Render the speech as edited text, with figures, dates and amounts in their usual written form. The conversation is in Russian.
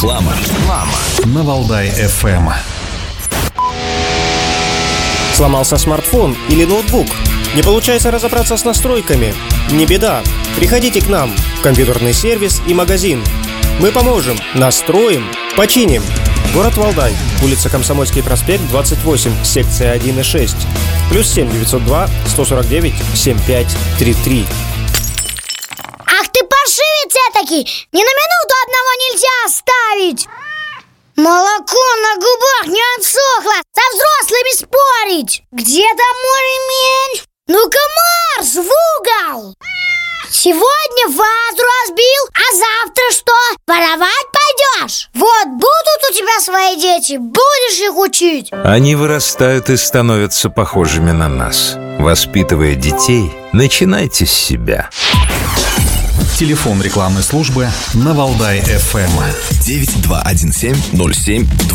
Реклама. На Валдай-ФМ. Сломался смартфон или ноутбук? Не получается разобраться с настройками? Не беда. Приходите к нам в компьютерный сервис и магазин. Мы поможем, настроим, починим. Город Валдай, улица Комсомольский проспект, 28, секция 1 и 6. +7 902 149 7533. Ах ты паршивец этакий! Ни на минуту одного нельзя оставить! Молоко на губах не отсохло! Со взрослыми спорить! Где там мой ремень? Ну-ка марш в угол! Сегодня вазу разбил, а завтра что? Воровать пойдешь? Вот будут у тебя свои дети, будешь их учить. Они вырастают и становятся похожими на нас. Воспитывая детей, начинайте с себя. Телефон рекламной службы на Валдай-ФМ. 9217 07